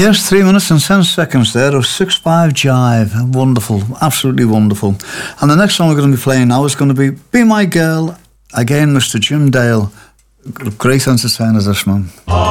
Yes, 3 minutes and 10 seconds there of 6-5 Jive. Wonderful, absolutely wonderful. And the next song we're going to be playing now is going to be My Girl, again, Mr. Jim Dale. Great entertainer, this man.